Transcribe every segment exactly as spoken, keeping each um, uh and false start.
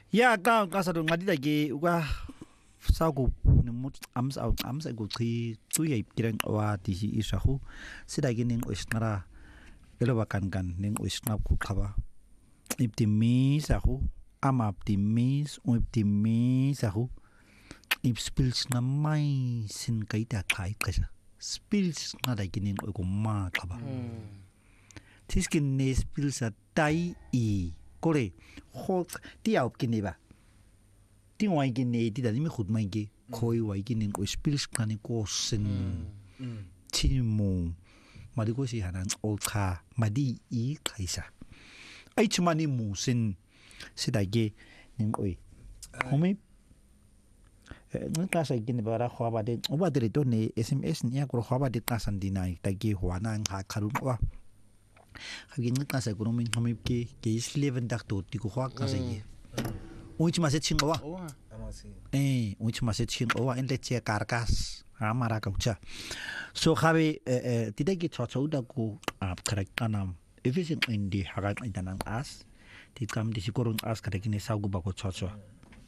Ya ka ka sa ngadi lagi uga sa ko nimut ams out ams go tri tu ya kirang wa ti hi isahu sida gining oisnara elo bakan kan ning oisnap ku khaba optimis ahu am optimis optimis ahu ip spills na mai sin kai ta kai kasa spills na da gining o ko ma khaba tiskin ne spills a tai i kore ho ti out kini ba ti wai kini ti da mi khud mai ge khoi wai kini o spills kani ko sin ti mo madi ko si hanan o kha madi i kaisa ai chmani mu sin sida ge ning oi homi ngi ka sa kini bara khwa ba de o ba de to ne sms ni ya ko khwa ba de ta san dinai ta ge hwana ha kharun wa Hagi ngi ka sa ko min homi ke ke isleven dak to ti ko khwa ka sa ye oi chma se ching wa eh oi chma se ching wa en le che karkas ha mara ka ucha so khabe ti da ge cho cho da ko ap kharak kanam efficient in di hagat itanang as ti kam di sikorun as ka kini sa go ba ko cho cho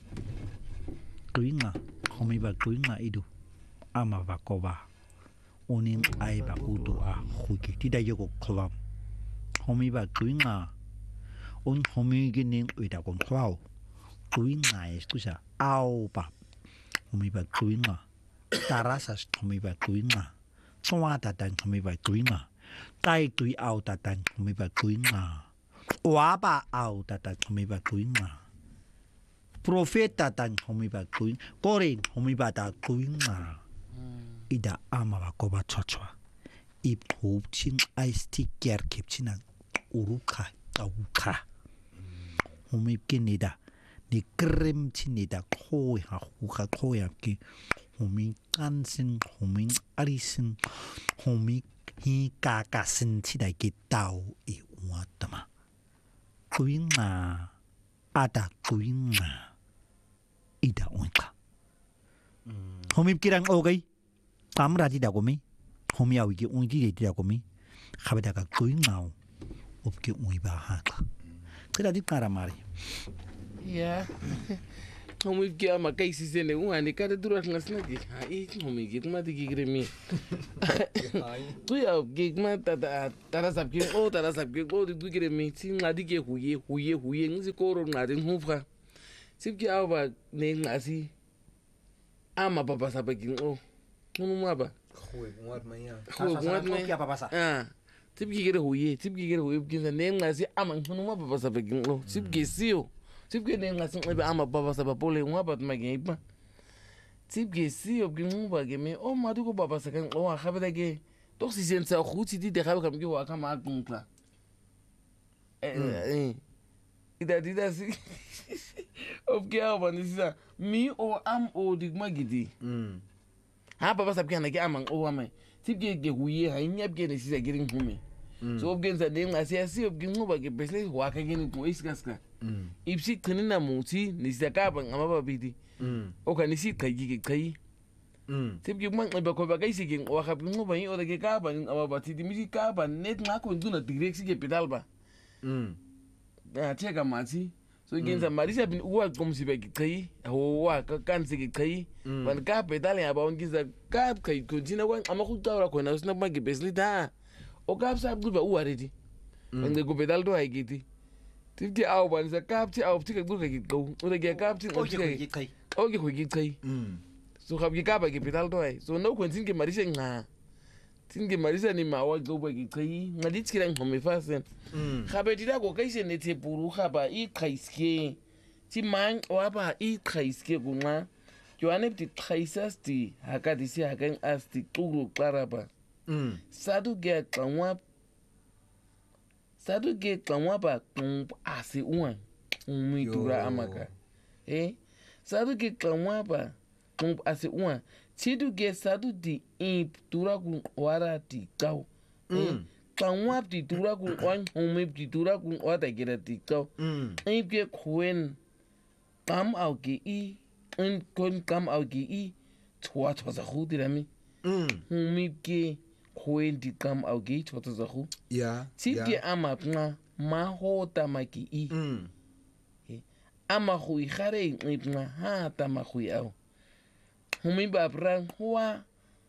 kuinga homi ba kuinga idu ama ba ko ba onin ai ba udu a khuki ti da ye ko kholam homi ba kuinga on homi ginin uida kon kwao kuinga es kusa au ba homi ba kuinga tarasas homi ba kuinga soa ta tan homi ba kuinga tai tui au ta tan homi ba kuinga wa ba au ta tan homi ba kuinga profeta tan homi ba kuin korin homi ba ta kuinga ida ama ba ko ba chochwa ip hob chin ice tea ker kipchina uruka tauka homi kinida ni krem chinida khoi ha khuka khoi ki homi kansin homi arisin homi hi ka ka sin chida ki tau e watama kuinga ada kuinga ida onka homi kirang ogai tamra di da gomi homi awi ki ungi di da gomi khabeda ka kuinga opke ui ba ha ka kira di karamari ya homi ki ama kai si sene uani kada durat ngasna ki ha i homi ki ma di gremi tu ya ki ma ta ta sab ki o ta sab ki o di gremi si ngadi ke huye huye huye ngisi koro ngadi hufra sibki awa ne ngasi ama papa sab ki o munu maba khoi ngwat maya khoi ngwat me apa pasa ah sibki gere huye sibki gere huye ki ne ngasi ama munu maba papa sab ki o sibki sio sibki ne ngasi ama papa sab pole ngwa ma ge ba sibki sio ki ngwa ge me o ma du ko papa sab ki o khabeda ge to si sensa khuti di de khabe kam ki wa kama akunkla eh eh ida dida si of ke awa ni sisa mi o am o digma gidi mm ha papa sab kana ke amang o amai sibke ge huye ha nyap ge ni sisa girin hume so of ge za de ngasi asi of ge nguba ge besle wa ka ge ni ko iskaska mm ipsi kanina muti ni sisa ka ban ama ba bidi mm o ka ni si kai ge kai mm sibke man ba ko ba kai si ge wa ka nguba yi o de ge ka ban ama ba ti mi ka ban net ma ko nduna direct si ge pedal ba mm da cheka mati so genza marisa bin uwa komsi be kai ho wa ka kan se kai ban ka pedal ya ba on giza ka kai kontina wan ama ku tawra ko na usna ma ge besli da o ka sa bu ba uwa redi ban ge go pedal do ai giti tifti aw ban sa ka ti aw ti ka gu ka gi go o de ge ka ti o ge kai o ge ko gi kai so ka gi ka ba ge pedal do ai so no kontin ge marisa nga tinge marisa ni mawa go ba gi kai ngadi tsiran ho me fasen khabe dida go kai se ne te puru khaba I khaiske ti man wa ba I khaiske gunwa joane ti khaisasti haka disi haka asti quru qaraba mm sadu ge qanwa sadu ge qanwa ba qum asi uwan umi dura amaka eh sadu ge qanwa ba qum asi uwan Tidu ge sadu di imp turagun wara di kau. Mm. Kanwap di turagun wan homip di turagun wata gira di kau. Mm. Imp ge kwen kam au ge I. In kon kam au ge I. Twa twa za khu dirami. Mm. Homip ge kwen di kam au ge twa twa za khu. Yeah. Tip ge ama pna ma ho ta ma ki I. Mm. amagui gare ngipnga ha ta magui au humi ba brang hoa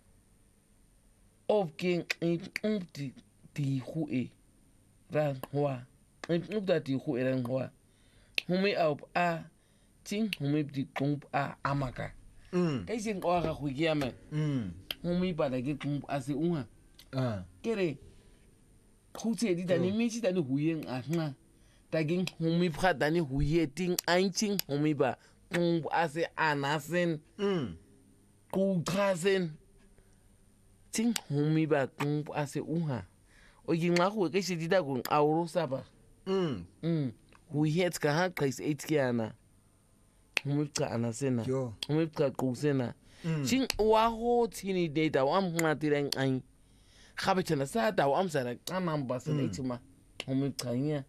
of king ngip di di hu e ran hoa ngip da di hu e ran hoa humi au a ting humi di kump a amaka mm kai sing o ga hu kia me mm humi ba da ke kump a se unha ah kere khutse di tani mi chi tani huyeng a nga taging humi pha tani huye ting ainching humi ba kump a se anasen mm ku khasen ting humi ba kump a se unha o yin ma hu ke shi di da gun auro saba mm mm huye ka ha kais eight kiana humi ka anasena yo humi ka kusena mm shin wa ho tini data wa mwa tiren ai khabetana sa da wa amsara kanan basana itima humi kanya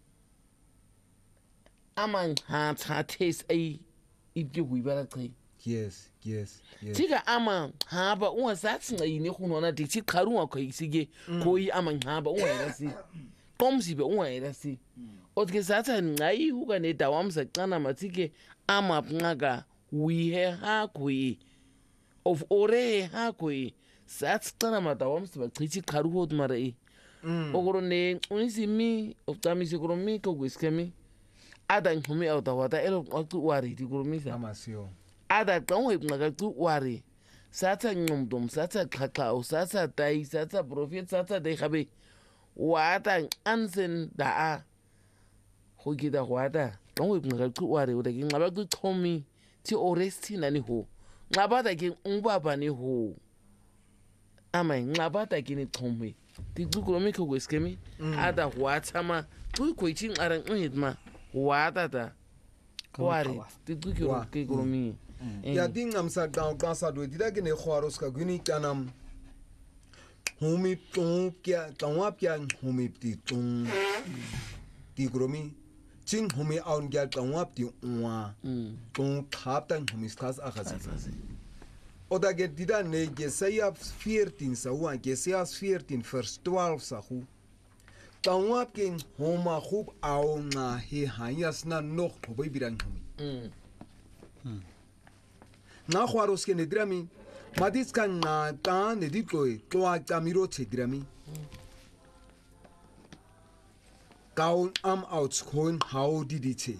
aman ha ta tes ai ibge huibara kai yes yes yes tiga aman ha ba uwa satsin ai ne kuno na dikci karuwa kai sige koyi aman ha ba uwa ya si komsi ba uwa ya si otke sata ngai huga ne da wa amsa kana matike ama ngaga we ha koyi of ore ha koyi satana mata wa amsa ba dikci karuwa mara e mm ogoro ne unisimi of tamisi kromi ko gwiskemi ada humi au tawata elo waktu wari di kurumisa amasio ada kan we ngaga tu wari sata ngumdum sata kakao sata tai sata profit sata de khabe wata ansen da a hoki da wata kan we ngaga tu wari wada ki ngaba tu tomi ti oresti nani ho ngaba da ki ngba ni ho ama ngaba da ki ni tomi ti tu kurumi ko gweskemi ada wata ma tu ko chin aran ngitma wata ta wari ti tu ki Wa. ki kurumi ya dingam sa down kansa do dida gene khwaros ka guni kanam humi tung kya tangwa pya humi ti tung ti gromi ching humi aun gya tangwa ti unwa tung thap tan humi stas akhasi oda ge dida ne ge saya veertien sa wa ge saya veertien vers twaalf sa hu tangwa king homa khub aun na he hayas na nog hobai birang humi na khwaros ke ne drami madis kan na ta ne dikoi to a tamiro che drami kaun am out coin how did it